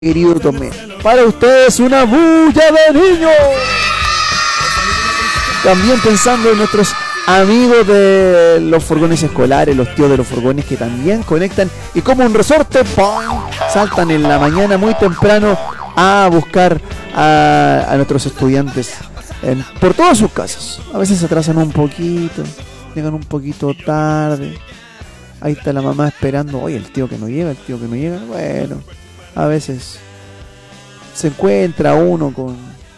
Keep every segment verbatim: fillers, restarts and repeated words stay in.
querido Tomé. Para ustedes una bulla de niños. También pensando en nuestros amigos de los furgones escolares, los tíos de los furgones que también conectan y como un resorte, ¡pum!, saltan en la mañana muy temprano a buscar a, a nuestros estudiantes en, por todas sus casas. A veces se atrasan un poquito, llegan un poquito tarde. Ahí está la mamá esperando, oye, el tío que no llega, el tío que no llega. Bueno, a veces se encuentra uno con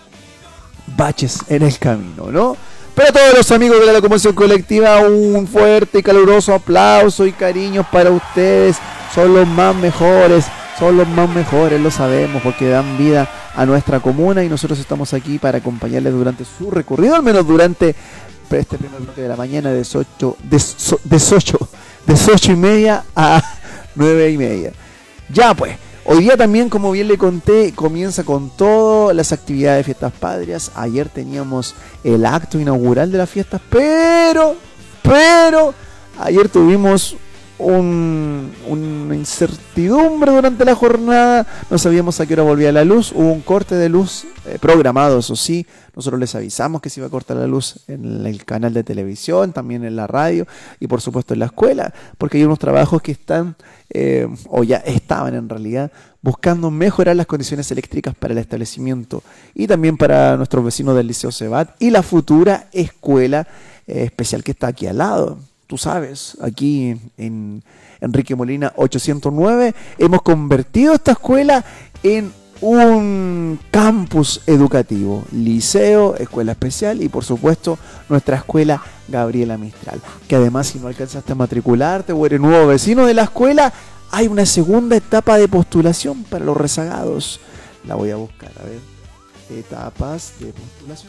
baches en el camino, ¿no? Pero a todos los amigos de la locomoción colectiva, un fuerte y caluroso aplauso y cariños para ustedes. Son los más mejores, son los más mejores, lo sabemos, porque dan vida a nuestra comuna y nosotros estamos aquí para acompañarles durante su recorrido, al menos durante este primer bloque de la mañana de ocho, de, de ocho, de ocho y media a nueve y media. Ya pues. Hoy día también, como bien le conté, comienza con todas las actividades de Fiestas Patrias. Ayer teníamos el acto inaugural de las fiestas, pero, pero, ayer tuvimos un, una incertidumbre durante la jornada. No sabíamos a qué hora volvía la luz. Hubo un corte de luz eh, programado, eso sí. Nosotros les avisamos que se iba a cortar la luz en el canal de televisión, también en la radio y por supuesto en la escuela, porque hay unos trabajos que están, eh, o ya estaban en realidad, buscando mejorar las condiciones eléctricas para el establecimiento y también para nuestros vecinos del Liceo Cebat y la futura escuela eh, especial que está aquí al lado. Tú sabes, aquí en Enrique Molina ochocientos nueve hemos convertido esta escuela en un campus educativo, liceo, escuela especial y por supuesto nuestra escuela Gabriela Mistral, que además si no alcanzaste a matricularte o eres nuevo vecino de la escuela, hay una segunda etapa de postulación para los rezagados. La voy a buscar, a ver, etapas de postulación.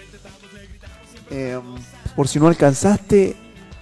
Eh, por si no alcanzaste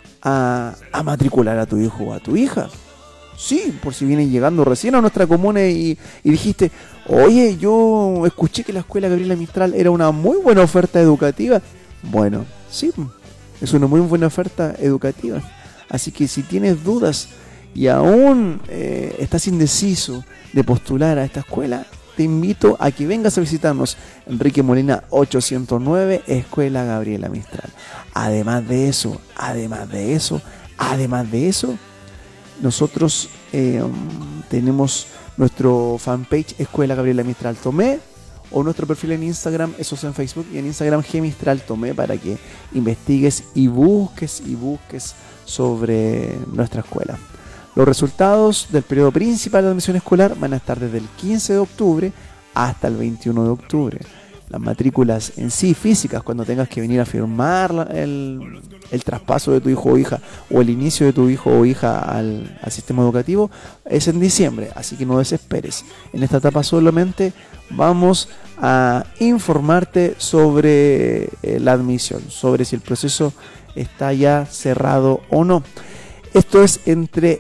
a, a matricular a tu hijo o a tu hija. Sí, por si vienes llegando recién a nuestra comuna y, y dijiste, oye, yo escuché que la escuela Gabriela Mistral era una muy buena oferta educativa. Bueno, sí, es una muy buena oferta educativa. Así que si tienes dudas y aún eh, estás indeciso de postular a esta escuela, te invito a que vengas a visitarnos Enrique Molina ochocientos nueve, Escuela Gabriela Mistral. Además de eso, además de eso, además de eso, nosotros eh, tenemos nuestro fanpage Escuela Gabriela Mistral Tomé o nuestro perfil en Instagram, eso es en Facebook y en Instagram G Mistral Tomé, para que investigues y busques y busques sobre nuestra escuela. Los resultados del periodo principal de admisión escolar van a estar desde el quince de octubre hasta el veintiuno de octubre. Las matrículas en sí físicas, cuando tengas que venir a firmar el, el traspaso de tu hijo o hija o el inicio de tu hijo o hija al, al sistema educativo, es en diciembre, así que no desesperes. En esta etapa solamente vamos a informarte sobre eh, la admisión, sobre si el proceso está ya cerrado o no. Esto es entre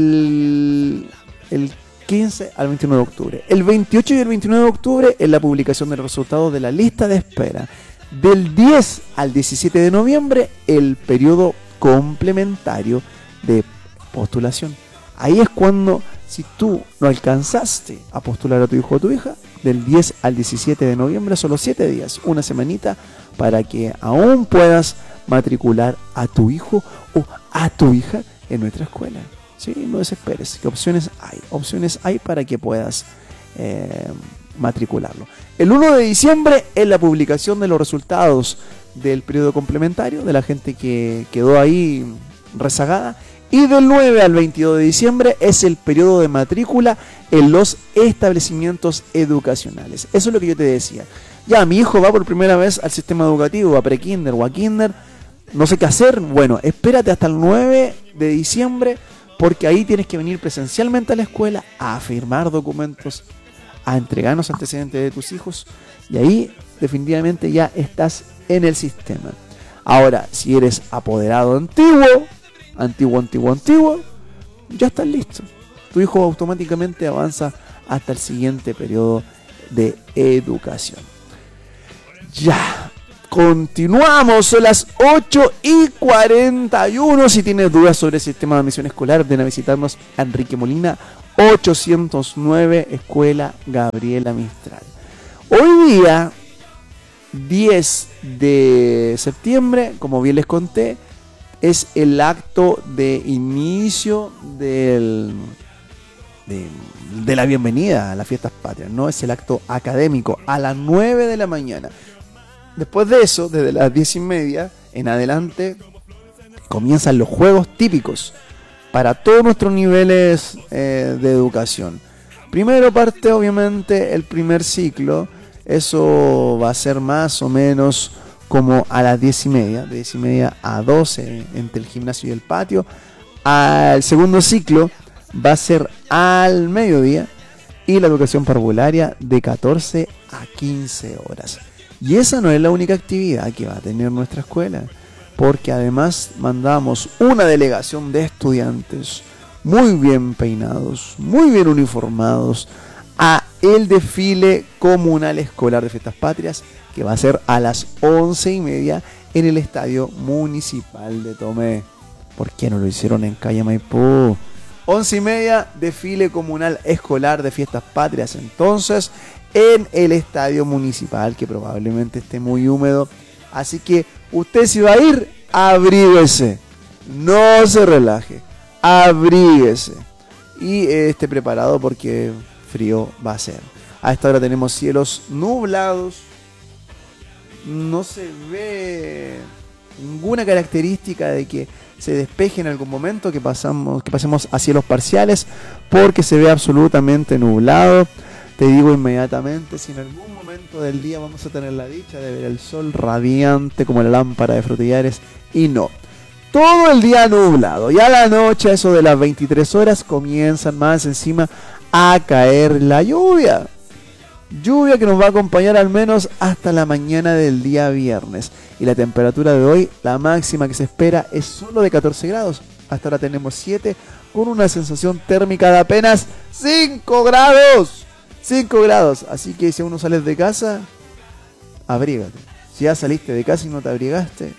el, el quince al veintiuno de octubre. El veintiocho y el veintinueve de octubre es la publicación de los resultados de la lista de espera. Del diez al diecisiete de noviembre, el periodo complementario de postulación. Ahí es cuando, si tú no alcanzaste a postular a tu hijo o tu hija, del diez al diecisiete de noviembre, solo siete días, una semanita, para que aún puedas matricular a tu hijo o a tu hija en nuestra escuela. Sí, no desesperes, que opciones hay, opciones hay para que puedas eh, matricularlo. El uno de diciembre es la publicación de los resultados del periodo complementario, de la gente que quedó ahí rezagada, y del nueve al veintidós de diciembre es el periodo de matrícula en los establecimientos educacionales. Eso es lo que yo te decía. Ya, mi hijo va por primera vez al sistema educativo, a pre-kinder o a kinder, no sé qué hacer. Bueno, espérate hasta el nueve de diciembre, porque ahí tienes que venir presencialmente a la escuela a firmar documentos, a entregarnos antecedentes de tus hijos, y ahí definitivamente ya estás en el sistema. Ahora, si eres apoderado antiguo, antiguo, antiguo, antiguo, ya estás listo. Tu hijo automáticamente avanza hasta el siguiente periodo de educación. Ya. Continuamos, son las ocho y cuarenta y uno. Si tienes dudas sobre el sistema de admisión escolar, ven a visitarnos a Enrique Molina ochocientos nueve Escuela Gabriela Mistral. Hoy día, diez de septiembre, como bien les conté, es el acto de inicio del, de, de la bienvenida a las fiestas patrias, no es el acto académico, a las nueve de la mañana. Después de eso, desde las diez y media en adelante, comienzan los juegos típicos para todos nuestros niveles eh, de educación. Primero parte obviamente el primer ciclo, eso va a ser más o menos como a las diez y media, de diez y media a doce entre el gimnasio y el patio. Al segundo ciclo va a ser al mediodía y la educación parvularia de catorce a quince horas. Y esa no es la única actividad que va a tener nuestra escuela, porque además mandamos una delegación de estudiantes muy bien peinados, muy bien uniformados, a el desfile comunal escolar de Fiestas Patrias, que va a ser a las once y media en el Estadio Municipal de Tomé. ¿Por qué no lo hicieron en calle Maipú? Once y media, desfile comunal escolar de Fiestas Patrias, entonces, en el Estadio Municipal, que probablemente esté muy húmedo. Así que usted, si va a ir, abríguese, no se relaje, abríguese y eh, esté preparado porque frío va a ser. A esta hora tenemos cielos nublados, no se ve ninguna característica de que se despeje en algún momento, que pasamos, que pasemos a cielos parciales, porque se ve absolutamente nublado. Te digo inmediatamente, si en algún momento del día vamos a tener la dicha de ver el sol radiante como la lámpara de Frutillares, y no. Todo el día nublado, y a la noche, a eso de las veintitrés horas, comienzan más encima a caer la lluvia. Lluvia que nos va a acompañar al menos hasta la mañana del día viernes. Y la temperatura de hoy, la máxima que se espera es solo de catorce grados. Hasta ahora tenemos siete, con una sensación térmica de apenas cinco grados. cinco grados, así que si uno sales de casa, abrígate. Si ya saliste de casa y no te abrigaste,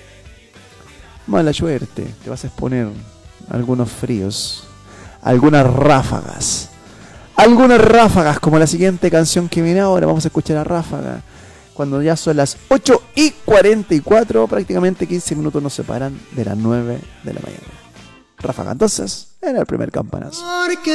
mala suerte, te vas a exponer a algunos fríos, algunas ráfagas, algunas ráfagas como la siguiente canción que viene ahora. Vamos a escuchar a Ráfaga cuando ya son las ocho y cuarenta y cuatro, prácticamente quince minutos nos separan de las nueve de la mañana. Ráfaga entonces en el primer campanazo. Porque